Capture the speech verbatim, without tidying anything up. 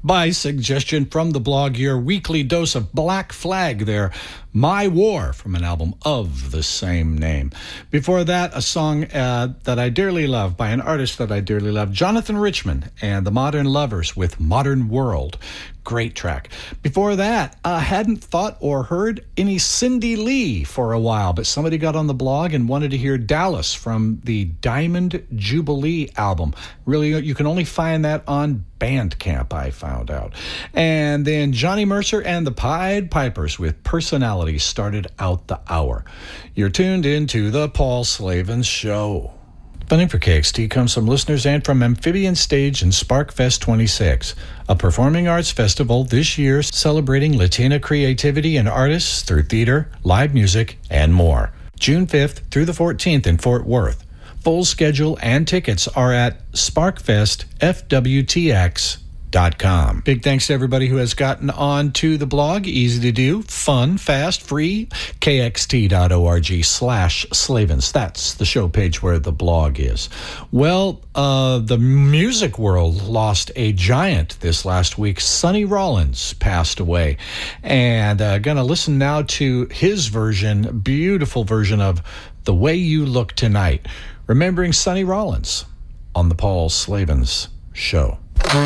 by suggestion from the blog, your weekly dose of Black Flag there, My War, from an album of the same name. Before that, a song uh, that I dearly love by an artist that I dearly love, Jonathan Richman and the Modern Lovers with Modern World. Great track. Before that, I hadn't thought or heard any Cindy Lee for a while, but somebody got on the blog and wanted to hear Dallas from the Diamond Jubilee album. Really, you can only find that on Bandcamp, I found out. And then Johnny Mercer and the Pied Pipers with Personality started out the hour. You're tuned into the Paul Slavens Show. Funding for K X T comes from listeners and from Amphibian Stage and SparkFest twenty-six, a performing arts festival this year celebrating Latina creativity and artists through theater, live music, and more. June fifth through the fourteenth in Fort Worth. Full schedule and tickets are at sparkfest f w t x dot com. Big thanks to everybody who has gotten on to the blog. Easy to do, fun, fast, free. k x t dot org slash Slavens. That's the show page where the blog is. Well, uh, the music world lost a giant this last week. Sonny Rollins passed away. And uh, going to listen now to his version, beautiful version of The Way You Look Tonight. Remembering Sonny Rollins on the Paul Slavens Show.